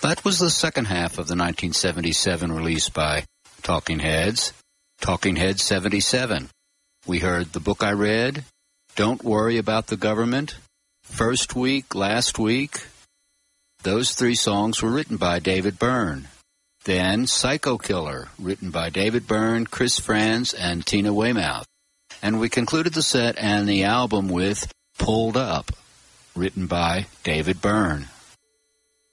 That was the second half of the 1977 release by Talking Heads, Talking Heads 77. We heard The Book I Read, Don't Worry About the Government, First Week, Last Week. Those three songs were written by David Byrne. Then Psycho Killer, written by David Byrne, Chris Frantz, and Tina Weymouth. And we concluded the set and the album with Pulled Up, written by David Byrne.